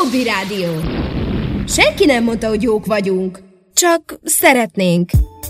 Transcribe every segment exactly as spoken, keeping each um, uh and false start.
Hobby Rádió. Senki nem mondta, hogy jók vagyunk. Csak szeretnénk.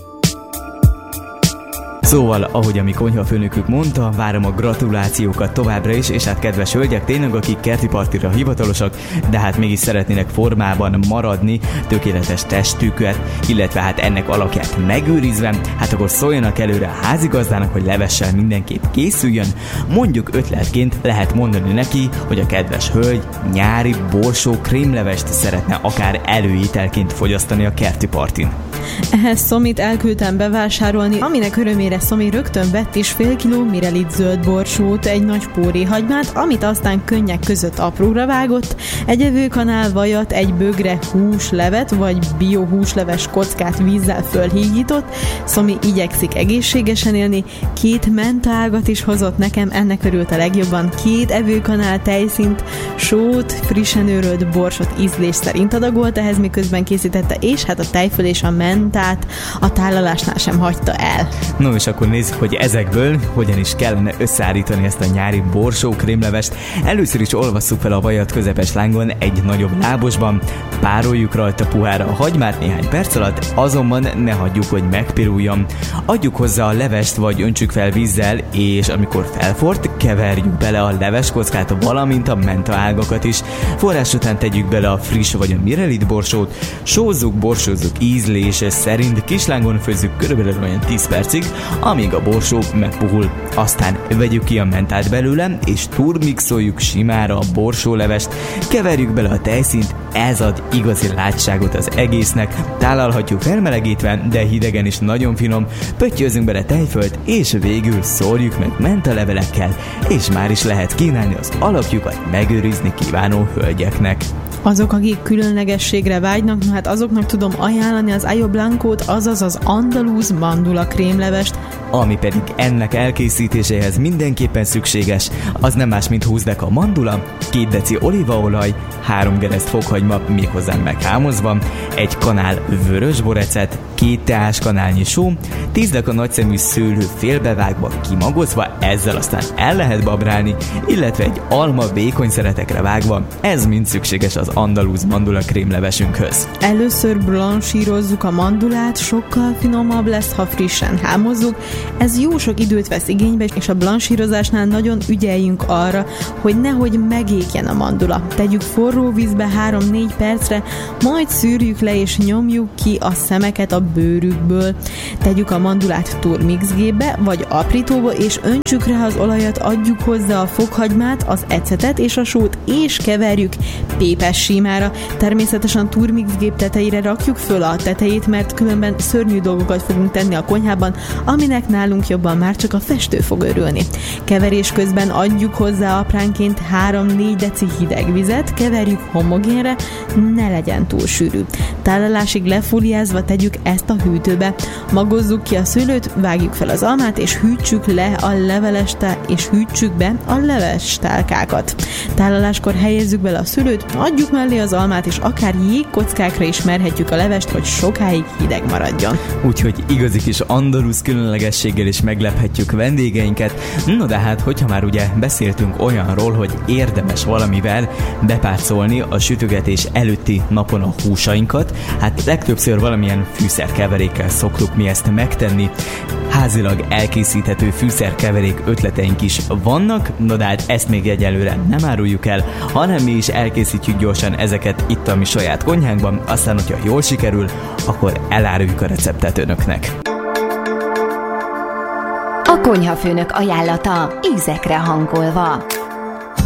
Szóval, ahogy a mi konyhafőnökük mondta, várom a gratulációkat továbbra is, és hát kedves hölgyek, tényleg akik kerti partira hivatalosak, de hát mégis szeretnének formában maradni, tökéletes testüket, illetve hát ennek alakját megőrizve, hát akkor szóljanak előre a házigazdának, hogy levessel mindenképp készüljön. Mondjuk ötletként lehet mondani neki, hogy a kedves hölgy nyári borsó krémlevest szeretne akár előételként fogyasztani a kerti partin. Ehhez Szomit elküldtem bevásárolni, aminek örömére Szomi rögtön vett is fél kiló mirelit zöld borsót, egy nagy póréhagymát, amit aztán könnyek között apróra vágott, egy evőkanál vajat, egy bögre húslevet vagy biohúsleves kockát vízzel fölhígított. Szomi igyekszik egészségesen élni, két mentágat is hozott nekem, ennek örült a legjobban, két evőkanál tejszint, sót, frissen őrölt borsot ízlés szerint adagolt ehhez, miközben készítette, és hát a tejföl és a mentát a tálalásnál sem hagyta el. No, és akkor nézzük, hogy ezekből hogyan is kellene összeállítani ezt a nyári borsó krémlevest. Először is olvasszuk fel a vajat közepes lángon egy nagyobb lábosban, pároljuk rajta puhára a hagymát néhány perc alatt, azonban ne hagyjuk, hogy megpiruljon. Adjuk hozzá a levest, vagy öntsük fel vízzel, és amikor felforrt, keverjük bele a leveskockát, valamint a mentaágakat is. Forrás után tegyük bele a friss vagy a mirelit borsót, sózzuk, borsózzuk ízlése szerint, kislángon főzzük körülbelül olyan tíz percig, amíg a borsó megpuhul. Aztán vegyük ki a mentát belőle, és turmixoljuk simára a borsólevest, keverjük bele a tejszínt, ez ad igazi látságot az egésznek, tálalhatjuk felmelegítve, de hidegen is nagyon finom, pöttyözzünk bele tejfölt, és végül szórjuk meg mentalevelekkel, és már is lehet kínálni az alapjukat megőrizni kívánó hölgyeknek. Azok, akik különlegességre vágynak, no hát azoknak tudom ajánlani az Ayo Blancót, azaz az andalúz mandula krémlevest, ami pedig ennek elkészítéséhez mindenképpen szükséges, az nem más, mint húsz deka mandula, két deci olívaolaj, három gereszt fokhagyma méghozzá meghámozva, egy kanál vörösborecet, két teáskanálnyi só, tíz deka nagyszemű szőlő félbevágva, kimagozva, ezzel aztán el lehet babrálni, illetve egy alma vékony szeretekre vágva, ez mind szükséges az andalúz mandula krémlevesünkhöz. Először blanchírozzuk a mandulát, sokkal finomabb lesz, ha frissen hámozzuk. Ez jó sok időt vesz igénybe, és a blanchírozásnál nagyon ügyeljünk arra, hogy nehogy megékjen a mandula. Tegyük forró vízbe három-négy percre, majd szűrjük le és nyomjuk ki a szemeket a bőrükből. Tegyük a mandulát turmixgépbe vagy aprítóba, és öntsük rá az olajat, adjuk hozzá a fokhagymát, az ecetet és a sót, és keverjük pépes símára. Természetesen turmixgép tetejére rakjuk föl a tetejét, mert különben szörnyű dolgokat fogunk tenni a konyhában, aminek nálunk jobban már csak a festő fog örülni. Keverés közben adjuk hozzá apránként három-négy deci hideg vizet, keverjük homogénre, ne legyen túl sűrű. Tálalásig lefóliázva tegyük ezt a hűtőbe. Magozzuk ki a szőlőt, vágjuk fel az almát, és hűtsük le a leveleste, és hűtsük be a levestálkákat. Tálaláskor helyezzük bele a szőlőt, adjuk mellé az almát, és akár jégkockákra is merhetjük a levest, hogy sokáig hideg maradjon. Úgyhogy igazi kis andalusz különlegességgel is meglephetjük vendégeinket. No de hát, hogyha már ugye beszéltünk olyanról, hogy érdemes valamivel bepárcolni a sütögetés előtti napon a húsainkat, hát legtöbbször valamilyen fűszerkeverékkel szoktuk mi ezt megtenni. Házilag elkészíthető fűszerkeverék ötleteink is vannak, no de hát ezt még egyelőre nem áruljuk el, hanem mi is elkészítjük gyorsan ezeket itt a mi saját konyhánkban, aztán, hogyha jól sikerül, akkor eláruljuk a receptet önöknek. A konyhafőnök ajánlata ízekre hangolva.